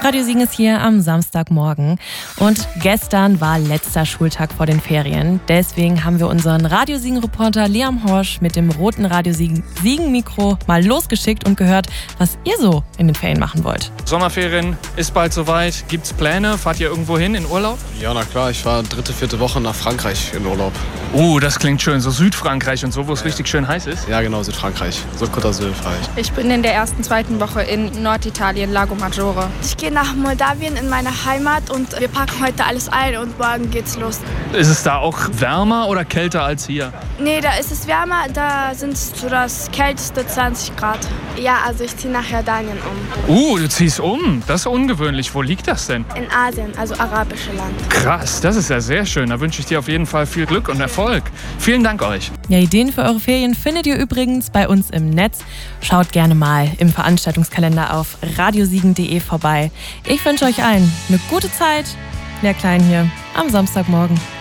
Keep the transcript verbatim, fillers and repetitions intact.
Radio Siegen ist hier am Samstagmorgen und gestern war letzter Schultag vor den Ferien. Deswegen haben wir unseren Radio Siegen-Reporter Liam Horsch mit dem roten Radio Siegen-Mikro mal losgeschickt und gehört, was ihr so in den Ferien machen wollt. Sommerferien ist bald soweit. Gibt's Pläne? Fahrt ihr irgendwo hin in Urlaub? Ja, na klar. Ich fahre dritte, vierte Woche nach Frankreich in Urlaub. Oh, das klingt schön. So Südfrankreich und so, wo es ja. richtig schön heiß ist? Ja, genau, Südfrankreich. So Côte d'Azur fahre ich. Ich bin in der ersten, zweiten Woche in Norditalien, Lago Maggiore. Ich gehe nach Moldawien in meine Heimat und wir packen heute alles ein und morgen geht's los. Ist es da auch wärmer oder kälter als hier? Nee, da ist es wärmer, da sind es so das kälteste zwanzig Grad. Ja, also ich ziehe nach Jordanien um. Uh, du ziehst um? Das ist ungewöhnlich. Wo liegt das denn? In Asien, also arabische Land. Krass, das ist ja sehr schön. Da wünsche ich dir auf jeden Fall viel Glück und Erfolg. Vielen Dank euch. Ja, Ideen für eure Ferien findet ihr übrigens bei uns im Netz. Schaut gerne mal im Veranstaltungskalender auf radiosiegen punkt de vorbei. Ich wünsche euch allen eine gute Zeit. Lea Klein hier am Samstagmorgen.